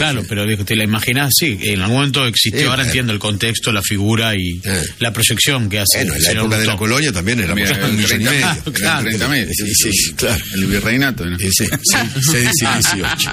Claro, pero te la imaginás, sí, en algún momento existió, ahora entiendo el contexto, la figura y la proyección que hace. Bueno, en la época de la colonia también era un millón y medio. Claro, 30.000. Sí, claro. El virreinato, ¿no? Sí, 6 y 18.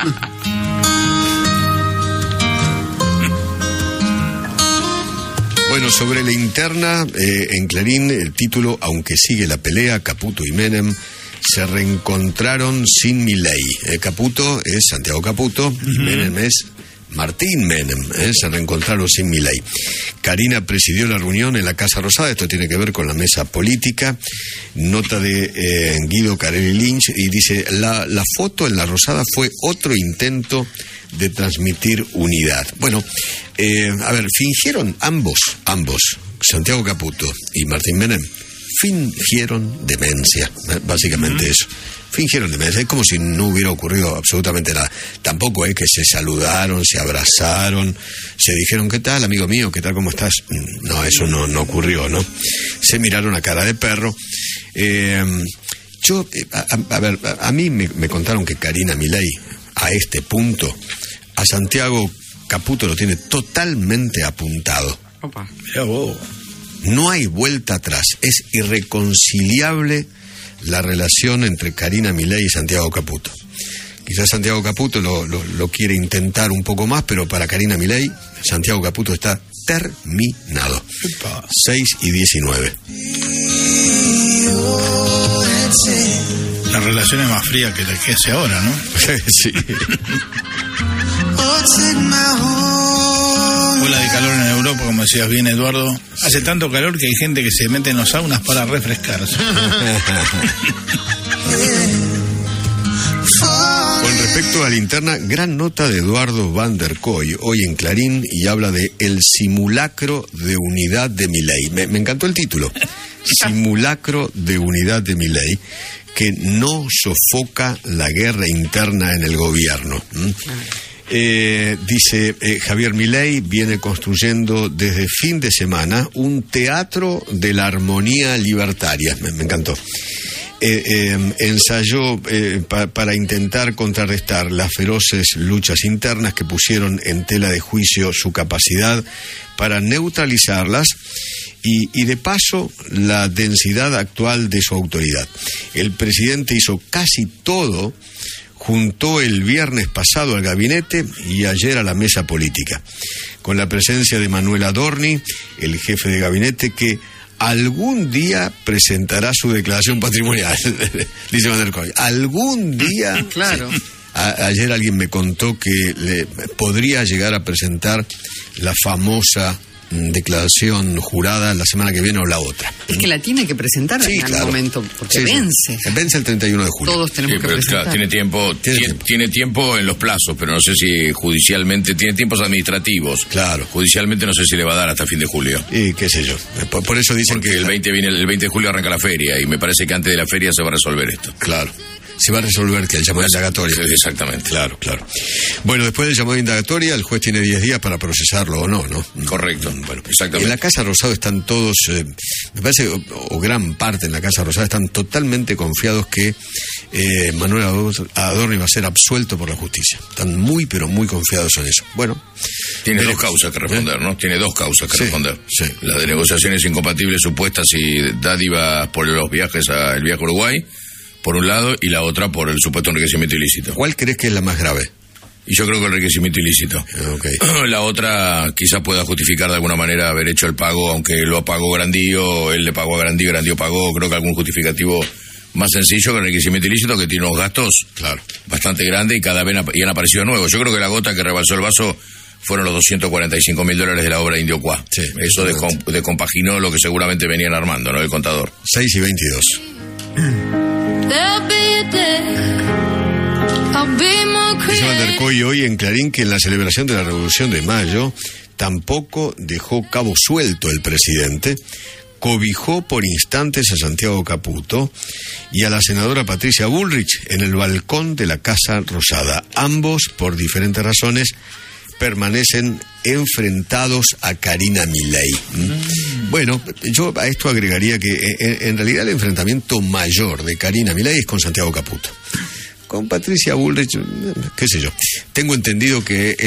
Bueno, sobre la interna, en Clarín, el título, aunque sigue la pelea, Caputo y Menem se reencontraron sin Milei. Caputo es Santiago Caputo y Menem es Martín Menem, se reencontraron sin Milei. Karina presidió la reunión en la Casa Rosada, esto tiene que ver con la mesa política. Nota de Guido Carelli Lynch y dice, la foto en la Rosada fue otro intento de transmitir unidad. Bueno, a ver, fingieron ambos, Santiago Caputo y Martín Menem, fingieron demencia, básicamente eso. Fingieron demencia, es como si no hubiera ocurrido absolutamente nada. Tampoco es que se saludaron, se abrazaron, se dijeron, ¿qué tal, amigo mío? ¿Qué tal, cómo estás? No, eso no ocurrió, ¿no? Se miraron a cara de perro. A mí me contaron que Karina Milei, a este punto, a Santiago Caputo lo tiene totalmente apuntado. Opa. Mirá vos. No hay vuelta atrás, es irreconciliable la relación entre Karina Milei y Santiago Caputo. Quizás Santiago Caputo lo quiere intentar un poco más, pero para Karina Milei, Santiago Caputo está terminado. 6 y 19. La relación es más fría que la que hace ahora, ¿no? Sí. Ola de calor en Europa, como decías bien, Eduardo. Hace tanto calor que hay gente que se mete en los saunas para refrescarse. Con respecto a la interna, gran nota de Eduardo Van der Kooi hoy en Clarín y habla de el simulacro de unidad de Milei. Me encantó el título. Simulacro de unidad de Milei, que no sofoca la guerra interna en el gobierno. Dice Javier Milei viene construyendo desde fin de semana un teatro de la armonía libertaria. Me encantó. Ensayó para intentar contrarrestar las feroces luchas internas que pusieron en tela de juicio su capacidad para neutralizarlas y de paso la densidad actual de su autoridad. El presidente hizo casi todo, juntó el viernes pasado al gabinete y ayer a la mesa política, con la presencia de Manuel Adorni, el jefe de gabinete, que algún día presentará su declaración patrimonial, dice Van der Kooi. Algún día. Claro. Sí. Ayer alguien me contó que podría llegar a presentar la famosa declaración jurada la semana que viene o la otra. Es que la tiene que presentar en algún momento, porque vence. Vence el 31 de julio. Todos tenemos que presentar. Claro, tiene tiempo en los plazos, pero no sé si judicialmente, tiene tiempos administrativos. Claro. Judicialmente no sé si le va a dar hasta fin de julio. Y qué sé yo. Por eso dicen porque que el 20 de julio arranca la feria y me parece que antes de la feria se va a resolver esto. Claro. Se va a resolver que el llamado indagatoria. Exactamente. Claro. Bueno, después del llamado indagatoria, el juez tiene 10 días para procesarlo o no. Correcto. Bueno, exactamente. En la Casa Rosada están todos, me parece, o gran parte en la Casa Rosada están totalmente confiados que Manuel Adorni va a ser absuelto por la justicia. Están muy, pero muy confiados en eso. Bueno. Tiene dos causas que responder, ¿no? Tiene dos causas que responder. Sí. La de negociaciones incompatibles supuestas y dádivas por los viajes el viaje a Uruguay, por un lado, y la otra por el supuesto enriquecimiento ilícito. ¿Cuál crees que es la más grave? Y yo creo que el enriquecimiento ilícito. Okay. La otra quizás pueda justificar de alguna manera haber hecho el pago, aunque lo pagó Grandío, él le pagó a Grandío, Grandío pagó, creo que algún justificativo más sencillo que el enriquecimiento ilícito, que tiene unos gastos bastante grandes y cada vez han aparecido nuevos. Yo creo que la gota que rebalsó el vaso fueron los $245.000 de la obra Indio Cuá. Sí, eso descompaginó lo que seguramente venían armando, ¿no? El contador. 6 y 22. Dice Van der Kooi hoy en Clarín que en la celebración de la Revolución de Mayo tampoco dejó cabo suelto el presidente, cobijó por instantes a Santiago Caputo y a la senadora Patricia Bullrich en el balcón de la Casa Rosada. Ambos, por diferentes razones, permanecen enfrentados a Karina Milei. Bueno, yo a esto agregaría que en realidad el enfrentamiento mayor de Karina Milei es con Santiago Caputo. Con Patricia Bullrich, qué sé yo. Tengo entendido que